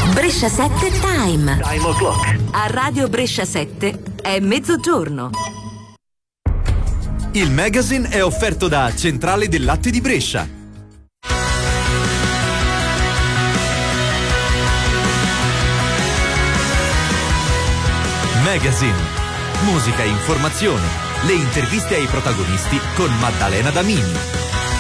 Brescia 7 Time. Time o'clock. A Radio Brescia 7 è mezzogiorno. Il magazine è offerto da Centrale del Latte di Brescia. Magazine. Musica e informazione. Le interviste ai protagonisti con Maddalena Damini.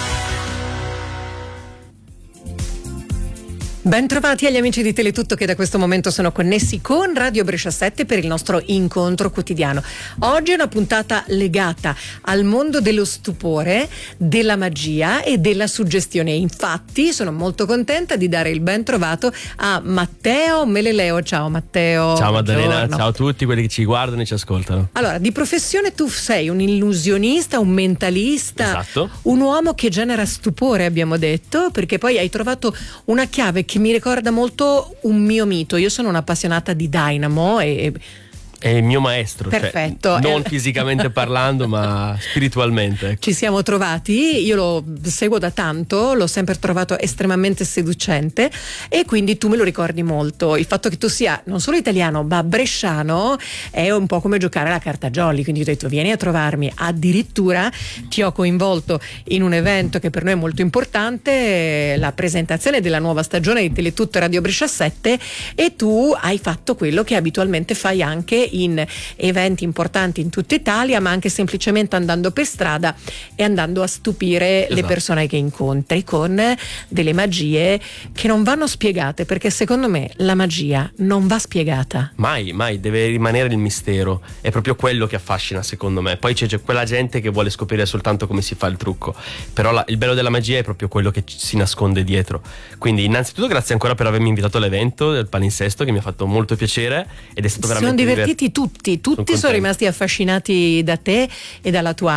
Bentrovati agli amici di Teletutto che da questo momento sono connessi con Radio Brescia 7 per il nostro incontro quotidiano. Oggi è una puntata legata al mondo dello stupore, della magia e della suggestione. Infatti sono molto contenta di dare il ben trovato a Matteo Meleleo. Ciao Matteo. Ciao Maddalena, buongiorno. ciao a tutti quelli che ci guardano e ci ascoltano. Allora, di professione tu sei un illusionista, un mentalista, Esatto. un uomo che genera stupore, abbiamo detto, perché poi hai trovato una chiave che mi ricorda molto un mio mito. Io sono un'appassionata di Dynamo e È il mio maestro. Perfetto. Cioè, non fisicamente parlando, ma spiritualmente. ci siamo trovati, io lo seguo da tanto, l'ho sempre trovato estremamente seducente e quindi tu me lo ricordi molto. Il fatto che tu sia non solo italiano ma bresciano è un po' come giocare alla carta jolly, quindi ho detto vieni a trovarmi, addirittura ti ho coinvolto in un evento che per noi è molto importante, la presentazione della nuova stagione di Teletutto Radio Brescia 7, e tu hai fatto quello che abitualmente fai anche in eventi importanti in tutta Italia, ma anche semplicemente andando per strada e andando a stupire le persone che incontri con delle magie che non vanno spiegate, perché secondo me la magia non va spiegata. Mai, deve rimanere il mistero. È proprio quello che affascina secondo me. Poi c'è quella gente che vuole scoprire soltanto come si fa il trucco. Però il bello della magia è proprio quello che si nasconde dietro. Quindi innanzitutto grazie ancora per avermi invitato all'evento del palinsesto, che mi ha fatto molto piacere ed è stato veramente divertiti tutti sono rimasti affascinati da te e dalla tua